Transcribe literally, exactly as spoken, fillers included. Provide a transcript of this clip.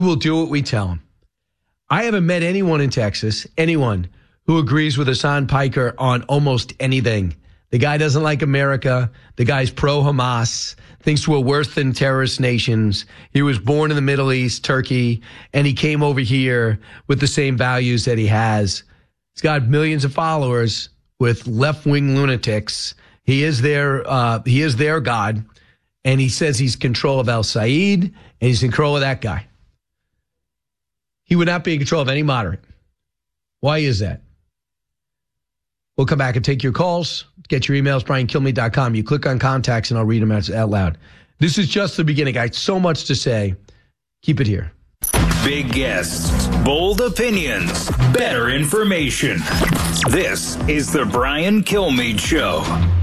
will do what we tell him. I haven't met anyone in Texas, anyone who agrees with Hassan Piker on almost anything. The guy doesn't like America. The guy's pro-Hamas, thinks we're worse than terrorist nations. He was born in the Middle East, Turkey, and he came over here with the same values that he has. He's got millions of followers with left-wing lunatics. He is their, uh, he is their God, and he says he's in control of Al Said, and he's in control of that guy. He would not be in control of any moderate. Why is that? We'll come back and take your calls. Get your emails, brian kilmeade dot com. You click on contacts, and I'll read them out loud. This is just the beginning. I have so much to say. Keep it here. Big guests, bold opinions, better information. This is the Brian Kilmeade Show.